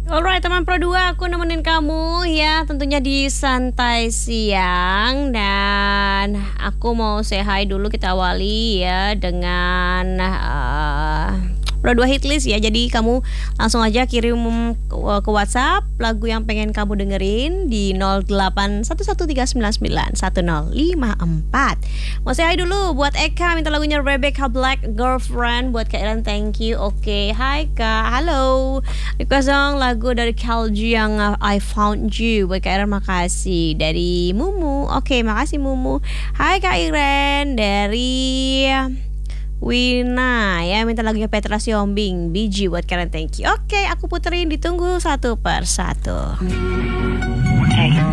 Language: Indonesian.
Alright teman Pro 2, aku nemenin kamu ya tentunya di Santai Siang. Dan aku mau say hi dulu, kita awali ya dengan Pro 2 hitlist ya. Jadi kamu langsung aja kirim ke WhatsApp lagu yang pengen kamu dengerin di 081139910054. Mau say hi dulu buat Eka, minta lagunya Rebecca Black, Girlfriend. Buat Kak Iren, thank you. Oke, hai Kak, halo. Request dong lagu dari Kalji yang I Found You. Buat Kak Iren, makasih. Dari Mumu. Oke, makasih Mumu. Hai Kak Iren, dari Wina ya, minta lagunya Petra Siombing, Biji buat kalian, thank you. Oke, aku puterin, ditunggu satu per satu. Hey.